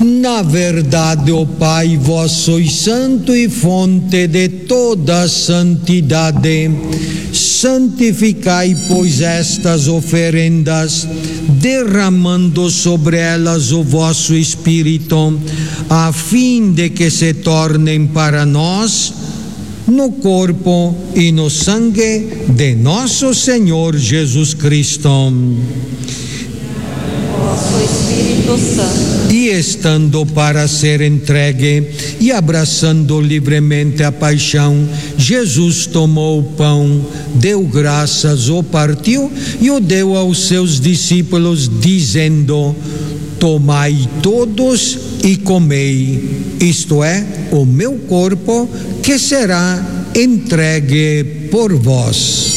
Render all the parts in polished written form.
Na verdade, ó Pai, vós sois santo e fonte de toda santidade. Santificai, pois, estas oferendas, derramando sobre elas o vosso Espírito, a fim de que se tornem para nós no corpo e no sangue de nosso Senhor Jesus Cristo. Vosso Espírito Santo. E estando para ser entregue e abraçando livremente a paixão, Jesus tomou o pão, deu graças, o partiu e o deu aos seus discípulos, dizendo: tomai todos e comei, isto é, o meu corpo que será entregue por vós.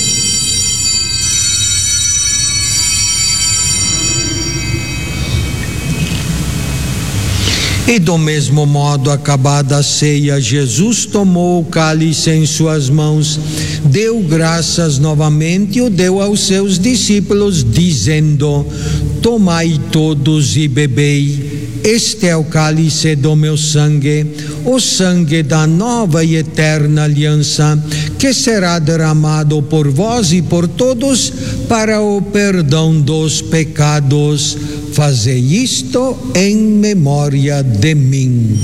E do mesmo modo, acabada a ceia, Jesus tomou o cálice em suas mãos, deu graças novamente e o deu aos seus discípulos, dizendo: tomai todos e bebei. Este é o cálice do meu sangue, o sangue da nova e eterna aliança, que será derramado por vós e por todos para o perdão dos pecados. Fazei isto em memória de mim.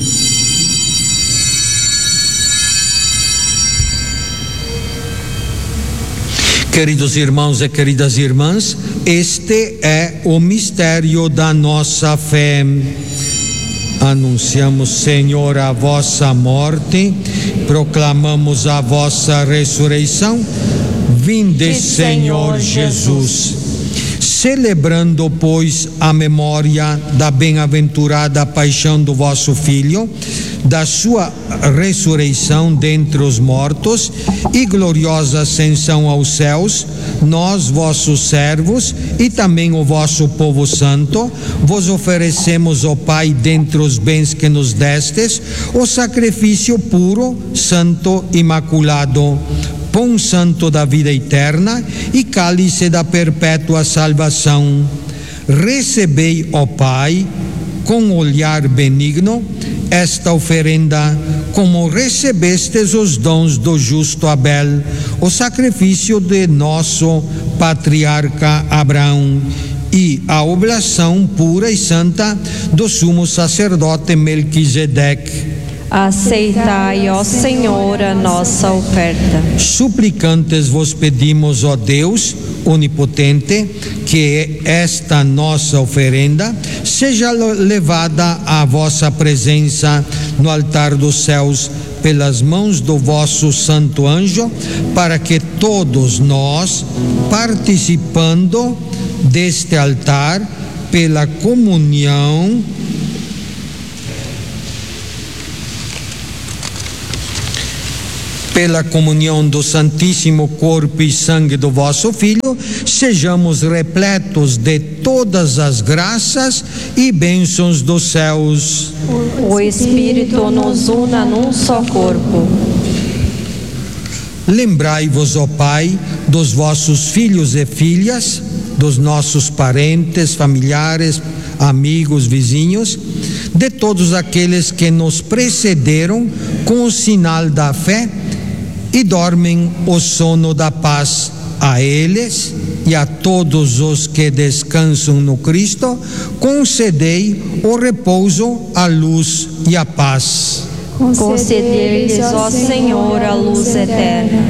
Queridos irmãos e queridas irmãs, este é o mistério da nossa fé. Anunciamos, Senhor, a vossa morte, proclamamos a vossa ressurreição. Vinde, Senhor Jesus. Celebrando, pois, a memória da bem-aventurada paixão do vosso Filho, da sua ressurreição dentre os mortos e gloriosa ascensão aos céus, nós, vossos servos, e também o vosso povo santo, vos oferecemos, ó Pai, dentre os bens que nos destes, o sacrifício puro, santo, imaculado, pão santo da vida eterna e cálice da perpétua salvação. Recebei, ó Pai, com olhar benigno, esta oferenda, como recebestes os dons do justo Abel, o sacrifício de nosso patriarca Abraão, e a oblação pura e santa do sumo sacerdote Melquisedeque. Aceitai, ó Senhor, a nossa oferta. Suplicantes vos pedimos, ó Deus onipotente, que esta nossa oferenda seja levada à vossa presença no altar dos céus pelas mãos do vosso santo anjo, para que todos nós, participando deste altar pela comunhão do Santíssimo Corpo e Sangue do vosso Filho, sejamos repletos de todas as graças e bênçãos dos céus. O Espírito nos una num só corpo. Lembrai-vos, ó Pai, dos vossos filhos e filhas, dos nossos parentes, familiares, amigos, vizinhos, de todos aqueles que nos precederam com o sinal da fé e dormem o sono da paz. A eles e a todos os que descansam no Cristo, concedei o repouso, a luz e a paz. Concedei-lhes, ó Senhor, a luz eterna.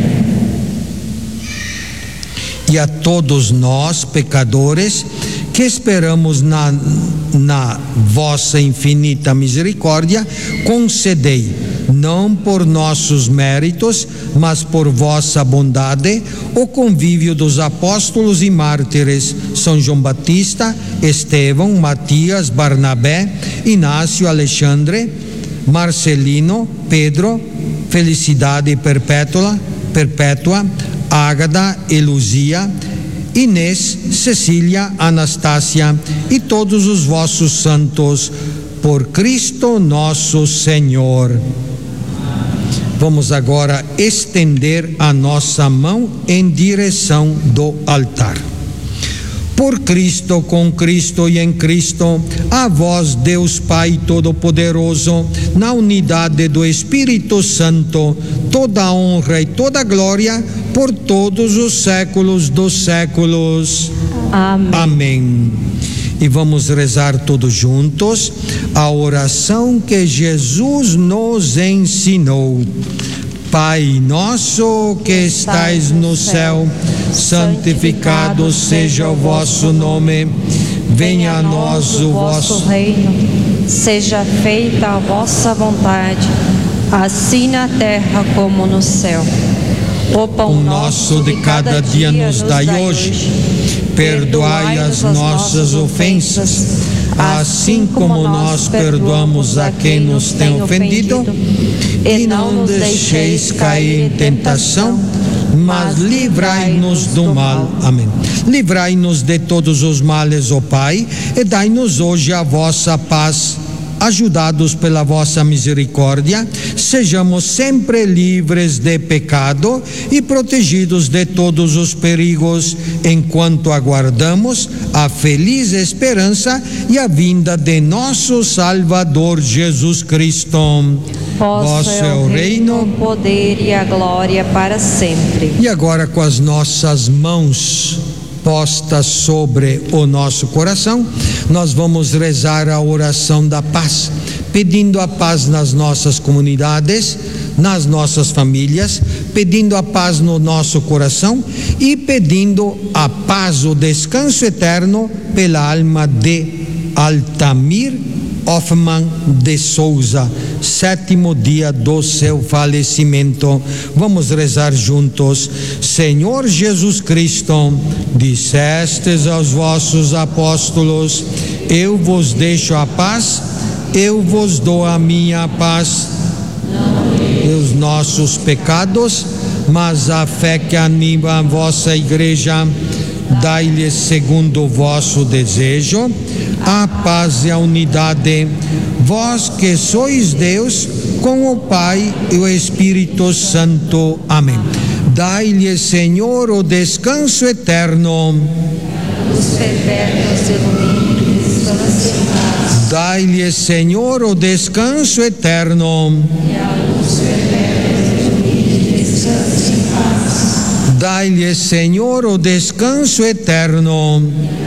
E a todos nós, pecadores, que esperamos na vossa infinita misericórdia, concedei, não por nossos méritos, mas por vossa bondade, o convívio dos apóstolos e mártires São João Batista, Estevão, Matias, Barnabé, Inácio, Alexandre, Marcelino, Pedro, Felicidade Perpétua, Ágada e Luzia, Inês, Cecília, Anastácia e todos os vossos santos, por Cristo nosso Senhor. Vamos agora estender a nossa mão em direção do altar. Por Cristo, com Cristo e em Cristo, a vós, Deus Pai Todo-Poderoso, na unidade do Espírito Santo, toda a honra e toda a glória por todos os séculos dos séculos. Amém. Amém. E vamos rezar todos juntos a oração que Jesus nos ensinou. Pai nosso que estais no céu, santificado seja o vosso nome. Venha a nós o vosso reino. Seja feita a vossa vontade, assim na terra como no céu. O pão nosso de cada dia nos dai hoje. Perdoai as nossas ofensas, assim como nós perdoamos a quem nos tem ofendido. E não nos deixeis cair em tentação, mas livrai-nos do mal. Amém. Livrai-nos de todos os males, ó Pai, e dai-nos hoje a vossa paz. Ajudados pela vossa misericórdia, sejamos sempre livres de pecado e protegidos de todos os perigos, enquanto aguardamos a feliz esperança e a vinda de nosso Salvador Jesus Cristo. Vosso é o reino, o poder e a glória para sempre. E agora, com as nossas mãos postas sobre o nosso coração, nós vamos rezar a oração da paz, pedindo a paz nas nossas comunidades, nas nossas famílias, pedindo a paz no nosso coração e pedindo a paz, o descanso eterno pela alma de Altamir Hoffman de Souza, 7º dia do seu falecimento. Vamos rezar juntos. Senhor Jesus Cristo, dissestes aos vossos apóstolos: eu vos deixo a paz, eu vos dou a minha paz. Os nossos pecados, mas a fé que anima a vossa igreja, dai-lhes segundo o vosso desejo a paz e a unidade, vós que sois Deus, com o Pai e o Espírito Santo. Amém. Dai-lhes, Senhor, o descanso eterno. Os eternos ilumine, descanse em paz. Dai-lhes, Senhor, o descanso eterno. E a luz eterna ilumine, descanse em paz. Dai-lhes, Senhor, o descanso eterno.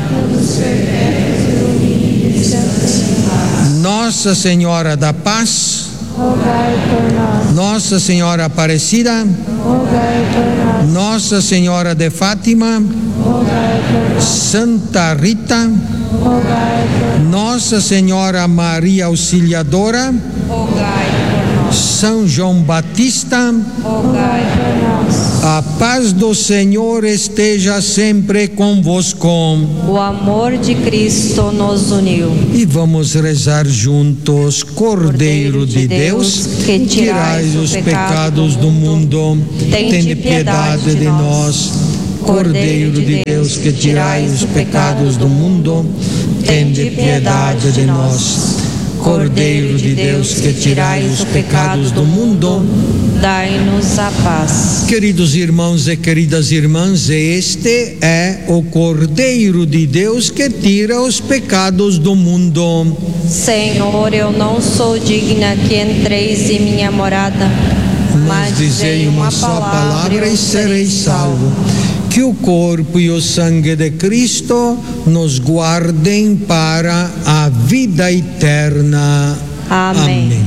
Nossa Senhora da Paz, rogai por nós. Nossa Senhora Aparecida, Rogai por nós. Nossa Senhora de Fátima, Rogai por nós. Santa Rita, Rogai por nós. Nossa Senhora Maria Auxiliadora, Rogai por nós. São João Batista. Rogai por nós. A paz do Senhor esteja sempre convosco. O amor de Cristo nos uniu. E vamos rezar juntos. Cordeiro de Deus, que tirais os pecados do mundo, tende piedade de nós. Cordeiro de Deus, que tirais os pecados do mundo, tende piedade de nós. Cordeiro de Deus, que tirais os pecados do mundo, dai-nos a paz. Queridos irmãos e queridas irmãs, este é o Cordeiro de Deus que tira os pecados do mundo. Senhor, eu não sou digna que entreis em minha morada, mas dizei uma só palavra e serei salvo. Que o corpo e o sangue de Cristo nos guardem para a vida eterna. Amém.